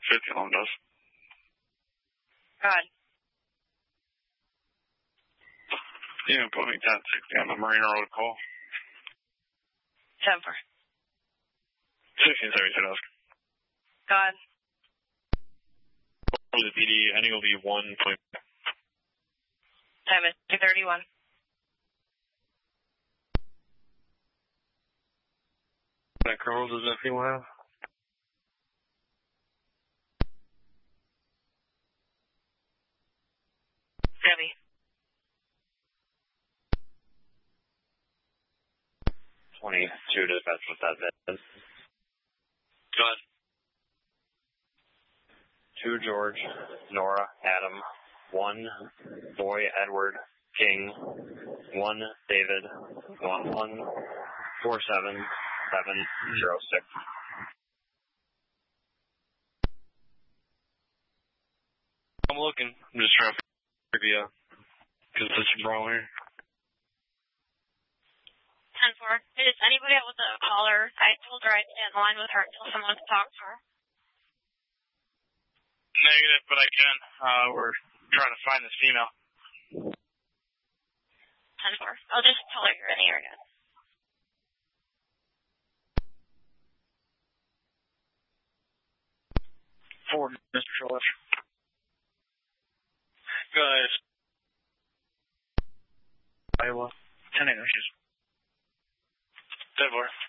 50 alarm does. God. Yeah, put me 1060 on the Marina Road call. 10-4. 1672 dusk. God. For the PD, ending will be 1. Time is 2:31. That Colonel does that feel well? Debbie. 22 dispatch with that bed. Good. 2 George, Nora, Adam, 1 Boy, Edward, King, 1 David, 1147706. I'm looking. I'm just trying to figure out. Because it's wrong here. 10-4. Is anybody else with a caller? I told her I'd stay on the line with her until someone to talk to her. Negative, but I can. We're trying to find this female. 10-4. I'll just tell her you're in the area. Forward, Mr. Schultz. Guys. Iowa. 10 issues. 10-4.